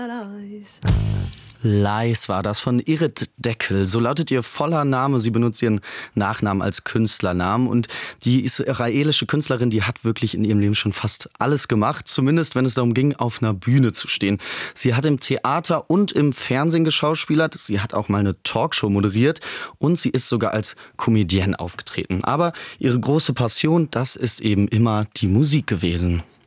Lies war das von Irit Deckel. So lautet ihr voller Name. Sie benutzt ihren Nachnamen als Künstlernamen. Und die israelische Künstlerin, die hat wirklich in ihrem Leben schon fast alles gemacht. Zumindest, wenn es darum ging, auf einer Bühne zu stehen. Sie hat im Theater und im Fernsehen geschauspielert. Sie hat auch mal eine Talkshow moderiert. Und sie ist sogar als Comedienne aufgetreten. Aber ihre große Passion, das ist eben immer die Musik gewesen.